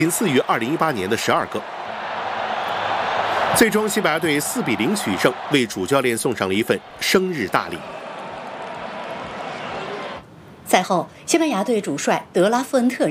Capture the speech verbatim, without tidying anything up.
仅次于二零一八年的十二个。最终，西班牙队四比零取胜，为主教练送上了一份生日大礼。 赛后，西班牙队主帅德拉夫恩特